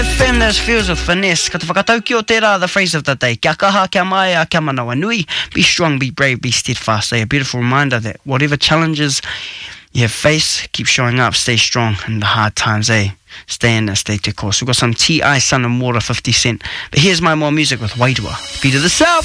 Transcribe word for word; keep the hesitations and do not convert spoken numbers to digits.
Feminist feels with finesse. Ka te whakatau ki o tērā, the phrase of the day. Kia kaha, kia mai, a kia manawa nui. Be strong, be brave, be steadfast. A beautiful reminder that whatever challenges you have faced, keep showing up, stay strong in the hard times, eh? Stay in there, stay to course. We've got some T I Sun and Water, fifty cent. But here's my more music with Wairua. Beat of the South.